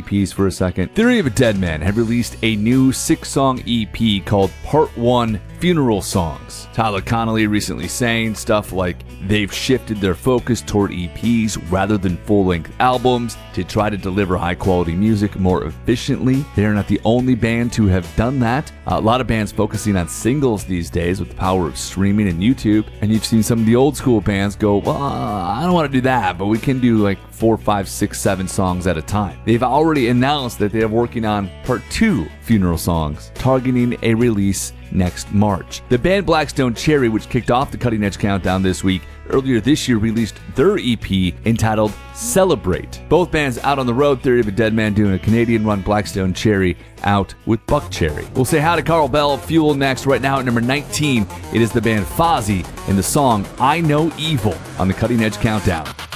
EPs for a second. Theory of a Deadman have released a new 6-song EP called Part 1 Funeral Songs. Tyler Connolly recently saying stuff like they've shifted their focus toward EPs rather than full-length albums to try to deliver high-quality music more efficiently. They're not the only band to have done that. A lot of bands focusing on singles these days with the power of streaming and YouTube, and you've seen some of the old school bands go, well, I don't want to do that, but we can do like 4, 5, 6, 7 songs at a time. They've already announced that they are working on Part 2 Funeral Songs, targeting a release next March. The band Blackstone Cherry, which kicked off the Cutting Edge Countdown this week, earlier this year released their EP entitled Celebrate. Both bands out on the road, Theory of a Deadman doing a Canadian-run, Blackstone Cherry out with Buck Cherry. We'll say hi to Carl Bell of Fuel next. Right now at number 19, it is the band Fozzy and the song I Know Evil on the Cutting Edge Countdown.